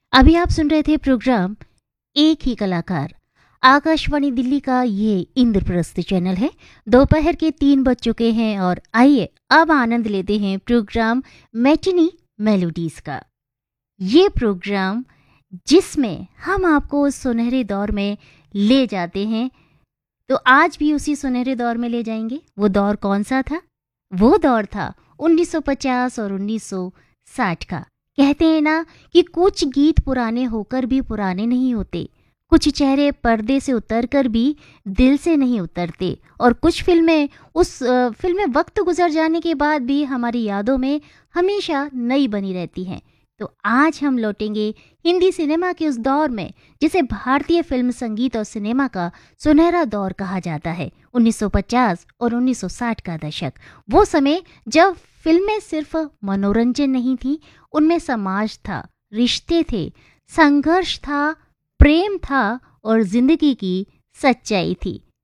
अभी आप सुन रहे थे प्रोग्राम एक ही कलाकार। आकाशवाणी दिल्ली का ये इंद्रप्रस्थ चैनल है। दोपहर के 3 बज चुके हैं और आइए अब आनंद लेते हैं प्रोग्राम मैटिनी मेलोडीज का। ये प्रोग्राम जिसमें हम आपको उस सुनहरे दौर में ले जाते हैं, तो आज भी उसी सुनहरे दौर में ले जाएंगे। वो दौर कौन सा था? वो दौर था 1950 और 1960 का। कहते हैं ना कि कुछ गीत पुराने होकर भी पुराने नहीं होते, कुछ चेहरे पर्दे से उतरकर भी दिल से नहीं उतरते, और कुछ फिल्में फिल्में वक्त गुजर जाने के बाद भी हमारी यादों में हमेशा नई बनी रहती हैं। तो आज हम लौटेंगे हिंदी सिनेमा के उस दौर में जिसे भारतीय फिल्म संगीत और सिनेमा का सुनहरा दौर कहा जाता है। 1950 और 1960 का दशक, वो समय जब फिल्में सिर्फ मनोरंजन नहीं थी, उनमें समाज था, रिश्ते थे, संघर्ष था, प्रेम था और जिंदगी की सच्चाई थी।